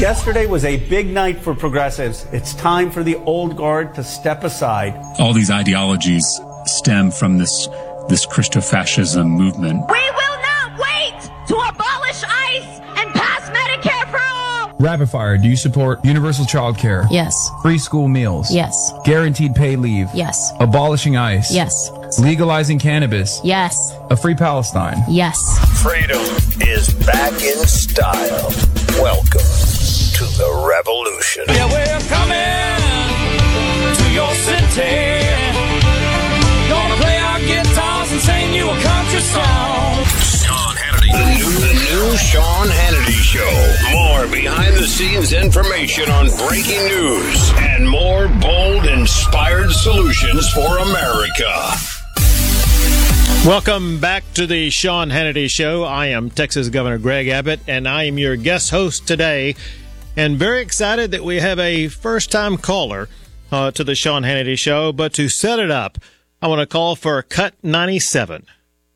Yesterday was a big night for progressives. It's time for the old guard to step aside. All these ideologies stem from this Christofascism movement. We will not wait to abolish ICE and pass Medicare for all! Rapid fire, do you support universal child care? Yes. Free school meals? Yes. Guaranteed paid leave? Yes. Abolishing ICE? Yes. Legalizing cannabis? Yes. A free Palestine? Yes. Freedom is back in style. Welcome to the revolution. Yeah, we're coming to your city. Gonna play our guitars and sing you a country song. Sean Hannity. The new Sean Hannity Show. More behind-the-scenes information on breaking news and more bold, inspired solutions for America. Welcome back to the Sean Hannity Show. I am Texas Governor Greg Abbott, and I am your guest host today. And very excited that we have a first-time caller to the Sean Hannity Show. But to set it up, I want to call for Cut 97.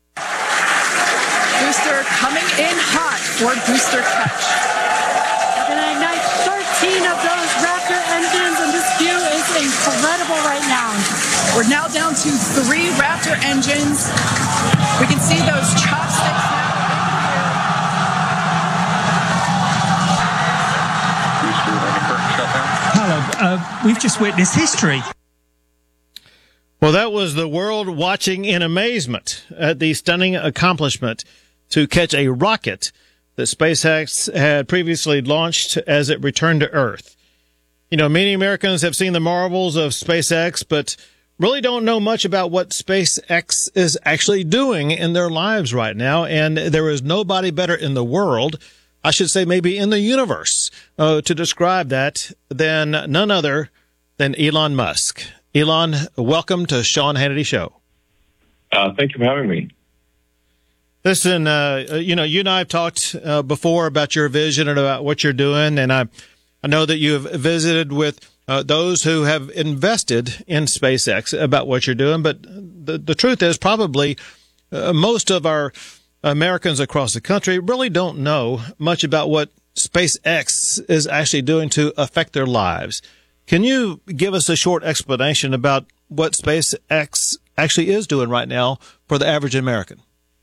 Booster coming in hot for Booster Touch. And I ignite 13 of those Raptor engines, and this view is incredible right now. We're now down to 3 Raptor engines. We can see those chopsticks now. Hello, we've just witnessed history. Well, that was the world watching in amazement at the stunning accomplishment to catch a rocket that SpaceX had previously launched as it returned to Earth. You know, many Americans have seen the marvels of SpaceX, but really don't know much about what SpaceX is actually doing in their lives right now. And there is nobody better in the world, I should say maybe in the universe, to describe that than none other than Elon Musk. Elon, welcome to Sean Hannity Show. Thank you for having me. Listen, you and I have talked before about your vision and about what you're doing, and I know that you have visited with those who have invested in SpaceX about what you're doing, but the truth is probably most of our Americans across the country really don't know much about what SpaceX is actually doing to affect their lives. Can you give us a short explanation about what SpaceX actually is doing right now for the average American?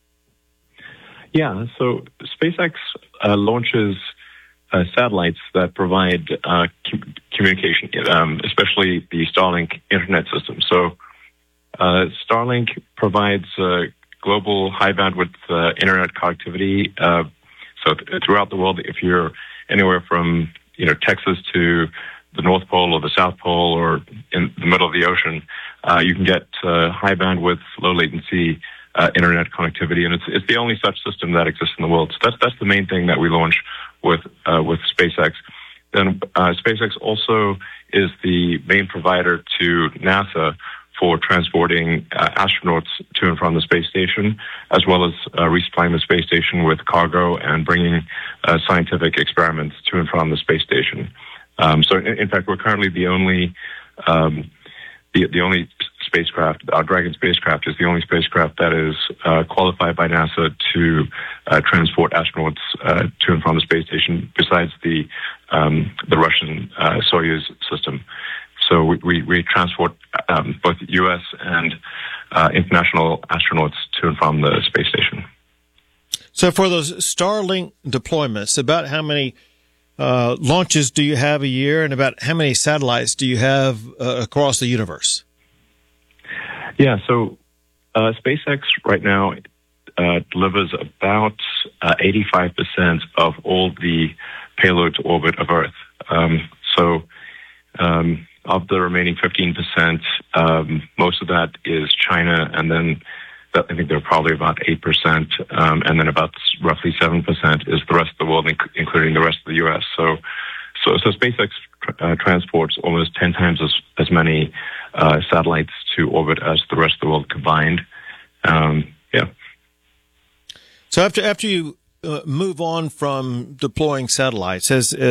Yeah, so SpaceX launches satellites that provide communication, especially the Starlink internet system. So Starlink provides global high bandwidth internet connectivity. So throughout the world, if you're anywhere from Texas to the North Pole or the South Pole or in the middle of the ocean, you can get high bandwidth, low latency internet connectivity, and it's the only such system that exists in the world. So that's the main thing that we launch with SpaceX. Then SpaceX also is the main provider to NASA for transporting astronauts to and from the space station, as well as resupplying the space station with cargo and bringing scientific experiments to and from the space station. So in fact, we're currently the only spacecraft. Our Dragon spacecraft is the only spacecraft that is qualified by NASA to transport astronauts to and from the space station, besides the Russian Soyuz system. So we transport both U.S. and international astronauts to and from the space station. So for those Starlink deployments, about how many launches do you have a year, and about how many satellites do you have across the universe? Yeah, so SpaceX right now delivers about 85% of all the payload to orbit of Earth. Of the remaining 15%, most of that is China, and then I think they're probably about 8%, and then about roughly 7% is the rest of the world, including the rest of the U.S. So SpaceX transports almost 10 times as many satellites to orbit as the rest of the world combined. Yeah. So after you move on from deploying satellites, as